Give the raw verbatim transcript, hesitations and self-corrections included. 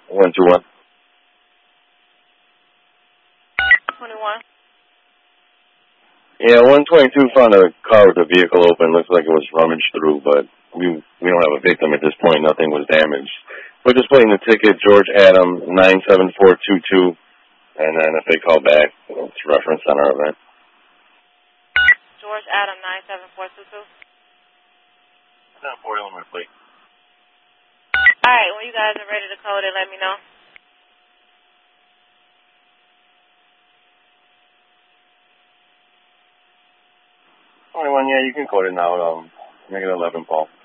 one two one. twenty-one. Yeah, one twenty-two found a car with the vehicle open. Looks like it was rummaged through, but we we don't have a victim at this point. Nothing was damaged. We're just putting the ticket, George Adam, nine seven four two two, and then if they call back, it's reference on our event. George Adam, nine seven four two two. Not for Illinois plate. All right, when you guys are ready to code it, let me know. twenty-one, yeah, you can code it now. Um, make it eleven, Paul.